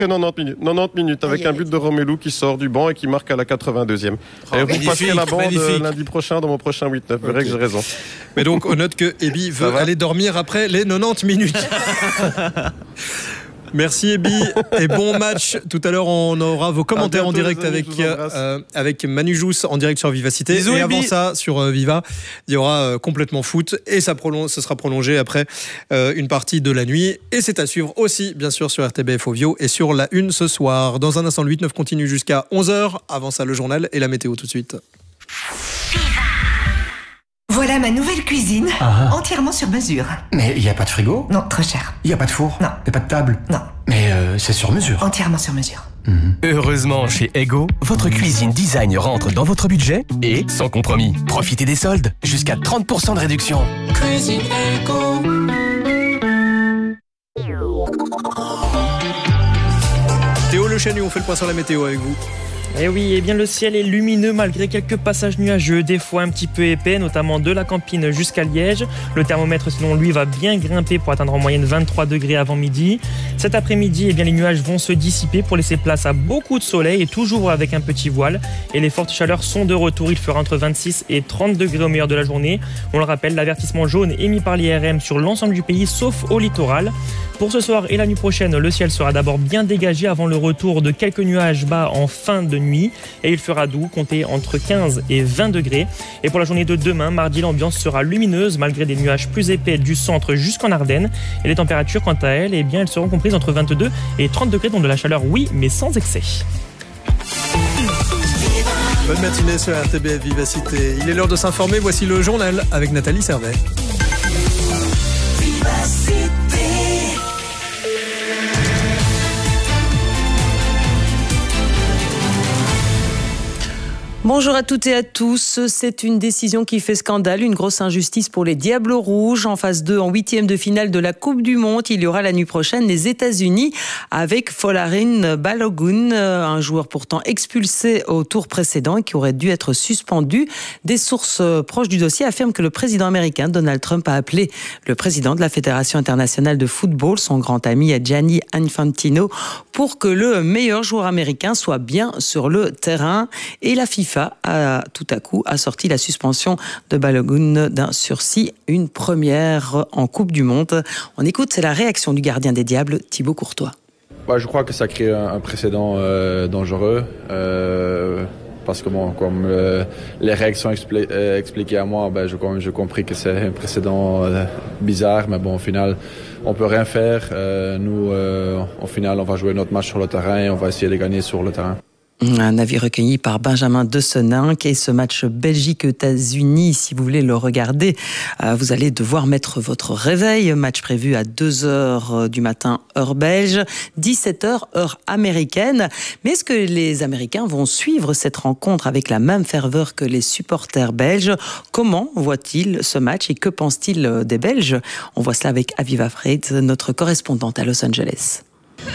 90 minutes avec un but de Romelu qui sort du banc et qui marque à la 82e. Et vous passerez la bande lundi prochain dans mon prochain 8-9. Vous verrez que j'ai raison. Mais donc on note que Ebi veut aller dormir après les 90 minutes. Merci Ebi et bon match. Tout à l'heure on aura vos commentaires en direct avec Manu Jousse en direct sur Vivacité. Bisous, et avant Ebi. ça sur Viva il y aura complètement foot et ce sera prolongé après une partie de la nuit et c'est à suivre aussi bien sûr sur RTBF Ovio et sur la 1 ce soir. Dans un instant le 8-9 continue jusqu'à 11h. Avant ça le journal et la météo tout de suite. Voilà ma nouvelle cuisine, entièrement sur mesure. Mais il n'y a pas de frigo? Non, trop cher. Il n'y a pas de four? Non. Il n'y a pas de table? Non. Mais c'est sur mesure. Entièrement sur mesure. Heureusement, chez Ego, votre cuisine design rentre dans votre budget et sans compromis. Profitez des soldes, jusqu'à 30% de réduction. Cuisine Ego. Théo Le Chenu, on fait le point sur la météo avec vous. Eh oui, eh bien le ciel est lumineux malgré quelques passages nuageux, des fois un petit peu épais, notamment de la Campine jusqu'à Liège. Le thermomètre, selon lui, va bien grimper pour atteindre en moyenne 23 degrés avant midi. Cet après-midi, eh bien, les nuages vont se dissiper pour laisser place à beaucoup de soleil et toujours avec un petit voile. Et les fortes chaleurs sont de retour. Il fera entre 26 et 30 degrés au meilleur de la journée. On le rappelle, l'avertissement jaune émis par l'IRM sur l'ensemble du pays, sauf au littoral. Pour ce soir et la nuit prochaine, le ciel sera d'abord bien dégagé avant le retour de quelques nuages bas en fin de nuit. Et il fera doux, comptez entre 15 et 20 degrés. Et pour la journée de demain, mardi, l'ambiance sera lumineuse malgré des nuages plus épais du centre jusqu'en Ardennes. Et les températures, quant à elles, eh bien, elles seront comprises entre 22 et 30 degrés, donc de la chaleur, oui, mais sans excès. Bonne matinée sur RTBF Vivacité. Il est l'heure de s'informer. Voici le journal avec Nathalie Servet. Bonjour à toutes et à tous. C'est une décision qui fait scandale, une grosse injustice pour les Diables Rouges. En phase 2, en 8e de finale de la Coupe du Monde, il y aura la nuit prochaine les États-Unis avec Folarin Balogun, un joueur pourtant expulsé au tour précédent et qui aurait dû être suspendu. Des sources proches du dossier affirment que le président américain Donald Trump a appelé le président de la Fédération internationale de football, son grand ami Gianni Infantino, pour que le meilleur joueur américain soit bien sur le terrain. Et la FIFA a tout à coup sorti la suspension de Balogun d'un sursis, une première en Coupe du Monde. On écoute, c'est la réaction du gardien des Diables, Thibaut Courtois. Je crois que ça crée un précédent dangereux. Parce que comme les réactions expliquées à moi, j'ai compris que c'est un précédent bizarre, mais au final, on peut rien faire. Nous, au final, on va jouer notre match sur le terrain et on va essayer de gagner sur le terrain. Un avis recueilli par Benjamin De Seninck et ce match Belgique-États-Unis, si vous voulez le regarder, vous allez devoir mettre votre réveil. Match prévu à 2h du matin, heure belge, 17h, heure américaine. Mais est-ce que les Américains vont suivre cette rencontre avec la même ferveur que les supporters belges? Comment voient-ils ce match et que pensent-ils des Belges? On voit cela avec Aviva Freid, notre correspondante à Los Angeles.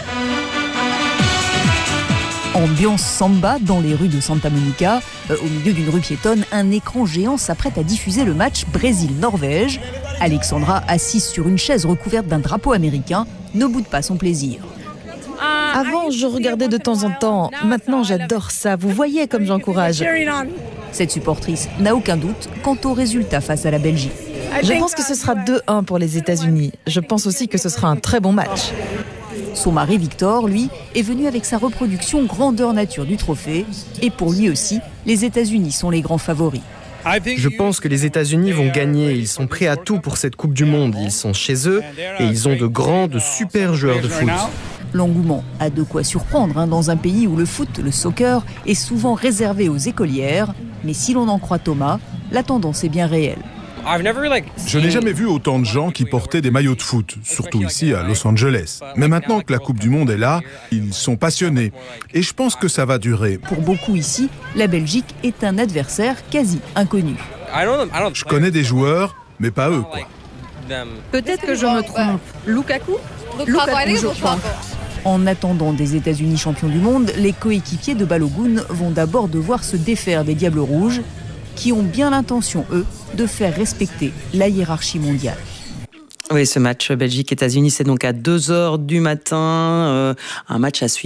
Ambiance samba dans les rues de Santa Monica. Au milieu d'une rue piétonne, un écran géant s'apprête à diffuser le match Brésil-Norvège. Alexandra, assise sur une chaise recouverte d'un drapeau américain, ne boude pas son plaisir. Avant, je regardais de temps en temps. Maintenant, j'adore ça. Vous voyez comme j'encourage. Cette supportrice n'a aucun doute quant au résultat face à la Belgique. Je pense que ce sera 2-1 pour les États-Unis. Je pense aussi que ce sera un très bon match. Son mari Victor, lui, est venu avec sa reproduction grandeur nature du trophée. Et pour lui aussi, les États-Unis sont les grands favoris. Je pense que les États-Unis vont gagner. Ils sont prêts à tout pour cette Coupe du Monde. Ils sont chez eux et ils ont de super joueurs de foot. L'engouement a de quoi surprendre dans un pays où le foot, le soccer, est souvent réservé aux écolières. Mais si l'on en croit Thomas, la tendance est bien réelle. Je n'ai jamais vu autant de gens qui portaient des maillots de foot, surtout ici à Los Angeles. Mais maintenant que la Coupe du Monde est là, ils sont passionnés. Et je pense que ça va durer. Pour beaucoup ici, la Belgique est un adversaire quasi inconnu. Je connais des joueurs, mais pas eux, quoi. Peut-être que je me trompe. Lukaku, je crois. En attendant des États-Unis champions du monde, les coéquipiers de Balogun vont d'abord devoir se défaire des Diables Rouges, qui ont bien l'intention, eux, de faire respecter la hiérarchie mondiale. Oui, ce match Belgique-États-Unis, c'est donc à 2h du matin. Un match à suivre.